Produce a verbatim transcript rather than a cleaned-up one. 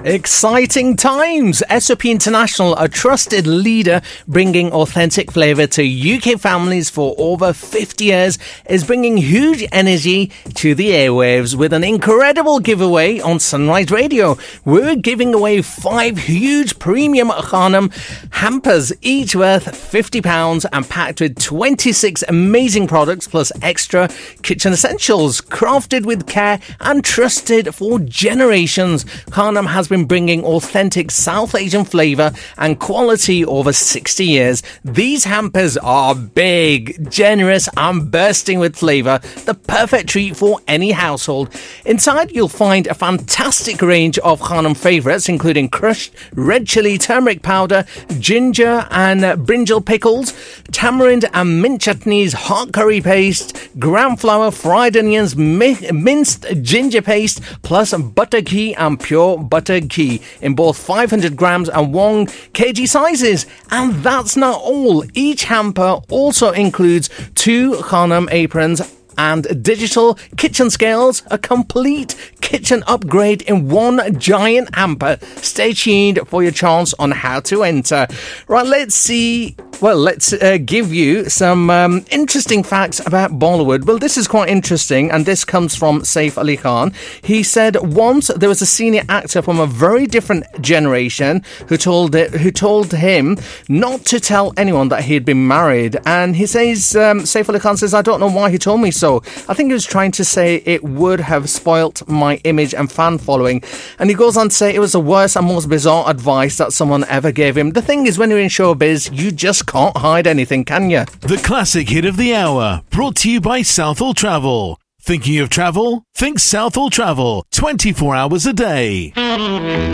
Exciting times! S O P International, a trusted leader bringing authentic flavour to U K families for over fifty years, is bringing huge energy to the airwaves with an incredible giveaway on Sunrise Radio. We're giving away five huge premium Khanam hampers, each worth fifty pounds and packed with twenty-six amazing products plus extra kitchen essentials, crafted with care and trusted for generations. Khanam has been bringing authentic South Asian flavour and quality over sixty years. These hampers are big, generous and bursting with flavour, the perfect treat for any household. Inside you'll find a fantastic range of Khanam favourites, including crushed red chilli turmeric powder, ginger and brinjal pickles, tamarind and mint chutneys, hot curry paste, gram flour, fried onions, mi- minced ginger paste, plus butter ghee and pure butter ghee in both five hundred grams and one kilogram sizes. And that's not all. Each hamper also includes two Khanam aprons and digital kitchen scales, a complete kitchen upgrade in one giant hamper. Stay tuned for your chance on how to enter. Right, let's see. Well, let's uh, give you some um, interesting facts about Bollywood. Well, this is quite interesting, and this comes from Saif Ali Khan. He said once there was a senior actor from a very different generation who told it, who told him not to tell anyone that he had been married. And he says, um, Saif Ali Khan says, I don't know why he told me so. I think he was trying to say it would have spoilt my image and fan following. And he goes on to say it was the worst and most bizarre advice that someone ever gave him. The thing is, when you're in showbiz, you just can't hide anything, can you? The classic hit of the hour, brought to you by Southall Travel. Thinking of travel? Think Southall Travel, twenty-four hours a day.